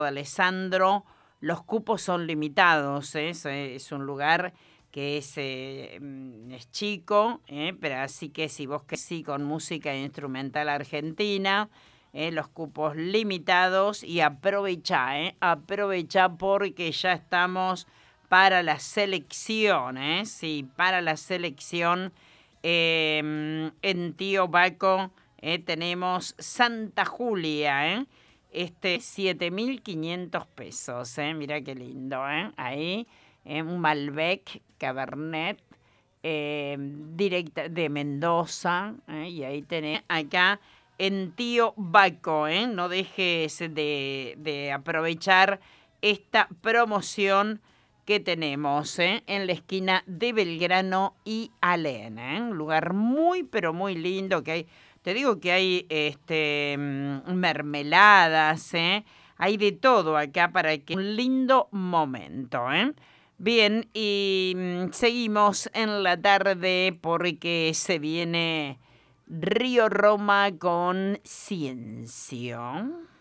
Alessandro, los cupos son limitados, ¿eh? Es un lugar que es chico, pero así que si vos querés sí, con música instrumental argentina, los cupos limitados y aprovechá porque ya estamos para la selección, sí, para la selección en Tío Baco tenemos Santa Julia, 7.500 pesos, mirá qué lindo, ahí, un Malbec Cabernet, directa de Mendoza, y ahí tenés acá en Tío Baco, no dejes de aprovechar esta promoción que tenemos en la esquina de Belgrano y Alén, un lugar muy pero muy lindo que hay. Te digo que hay mermeladas, hay de todo acá para que un lindo momento, Bien, y seguimos en la tarde porque se viene Río Roma con Ciencio.